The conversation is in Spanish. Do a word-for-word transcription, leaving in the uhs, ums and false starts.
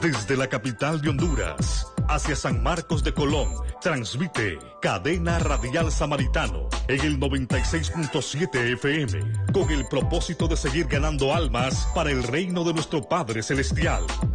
Desde la capital de Honduras hacia San Marcos de Colón, transmite Cadena Radial Samaritano en el noventa y seis punto siete F M, con el propósito de seguir ganando almas para el reino de nuestro Padre Celestial.